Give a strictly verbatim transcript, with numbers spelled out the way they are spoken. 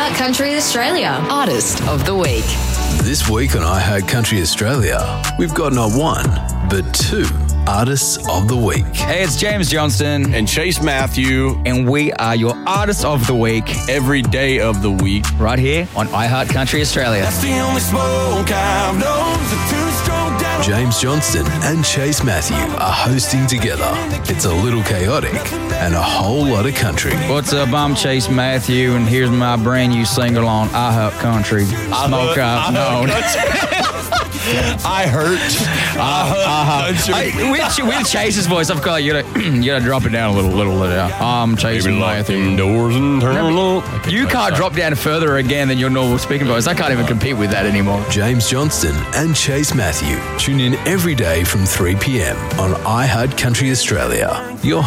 iHeart Country Australia. Artist of the Week. This week on iHeart Country Australia, we've got not one, but two Artists of the Week. Hey, it's James Johnston. And Chase Matthew. And we are your Artists of the Week. Every day of the week. Right here on iHeart Country Australia. That's the only smoke I've known. The two-stroke down. James Johnston and Chase Matthew are hosting together. It's a little chaotic and a whole lot of country. What's up? I'm Chase Matthew, and here's my brand new single on iHeart Country. Smoke I've known. I hurt. Uh, uh, I, with, with Chase's voice, I've got like, you gotta you gotta drop it down a little, little. Uh, I'm Chase Maybe lock Matthew. them doors and turn No, up. You can't drop down further again than your normal speaking voice. I can't even compete with that anymore. James Johnston and Chase Matthew. Tune in every day from three p.m. on iHeart Country Australia. Your